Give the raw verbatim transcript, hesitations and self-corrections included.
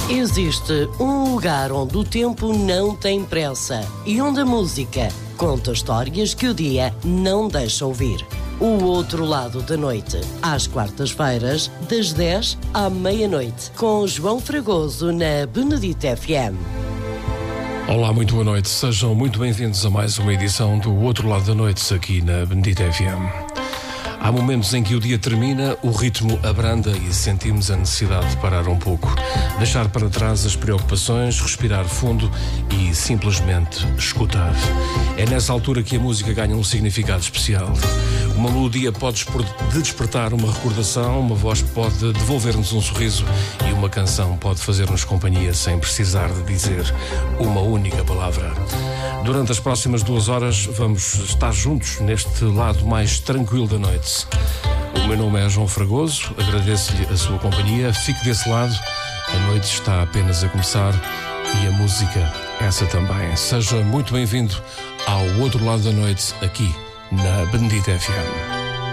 Existe um lugar onde o tempo não tem pressa e onde a música conta histórias que o dia não deixa ouvir. O Outro Lado da Noite, às quartas-feiras, das dez à meia-noite, com João Fragoso na Benedita F M. Olá, muito boa noite. Sejam muito bem-vindos a mais uma edição do Outro Lado da Noite aqui na Benedita F M. Há momentos em que o dia termina, o ritmo abranda e sentimos a necessidade de parar um pouco, deixar para trás as preocupações, respirar fundo e simplesmente escutar. É nessa altura que a música ganha um significado especial. Uma melodia pode despertar uma recordação, uma voz pode devolver-nos um sorriso e uma canção pode fazer-nos companhia sem precisar de dizer uma única palavra. Durante as próximas duas horas vamos estar juntos neste lado mais tranquilo da noite. O meu nome é João Fragoso, agradeço-lhe a sua companhia, fique desse lado, a noite está apenas a começar e a música, essa também. Seja muito bem-vindo ao Outro Lado da Noite aqui na Benedita F M.